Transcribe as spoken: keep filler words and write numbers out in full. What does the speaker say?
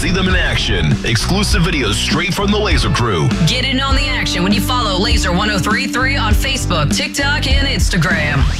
see them in action. Exclusive videos straight from the Laser Crew. Get in on the action when you follow Laser one oh three point three on Facebook, TikTok, and Instagram.